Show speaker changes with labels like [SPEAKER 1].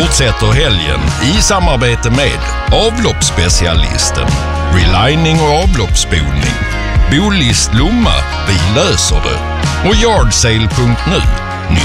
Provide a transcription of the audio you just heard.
[SPEAKER 1] fortsätter helgen i samarbete med avloppsspecialisten, relining och avloppsspolning, Bolist Lomma, vi löser det, och Yardsale.nu,